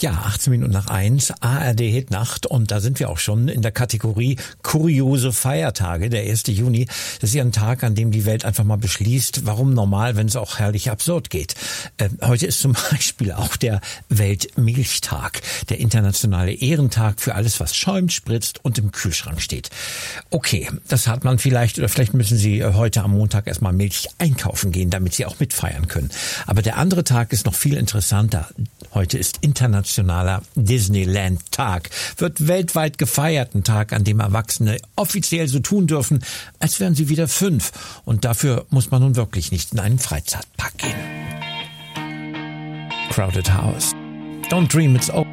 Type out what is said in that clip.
Ja, 1:18, ARD Hitnacht, und da sind wir auch schon in der Kategorie kuriose Feiertage. Der 1. Juni, das ist ja ein Tag, an dem die Welt einfach mal beschließt, warum normal, wenn es auch herrlich absurd geht. Heute ist zum Beispiel auch der Weltmilchtag, der internationale Ehrentag für alles, was schäumt, spritzt und im Kühlschrank steht. Okay, das hat man vielleicht, oder vielleicht müssen Sie heute am Montag erstmal Milch einkaufen gehen, damit Sie auch mitfeiern können. Aber der andere Tag ist noch viel interessanter. Heute ist internationaler Disneyland-Tag. Wird weltweit gefeiert, ein Tag, an dem Erwachsene offiziell so tun dürfen, als wären sie wieder 5. Und dafür muss man nun wirklich nicht in einen Freizeitpark gehen. Crowded House. Don't dream it's over.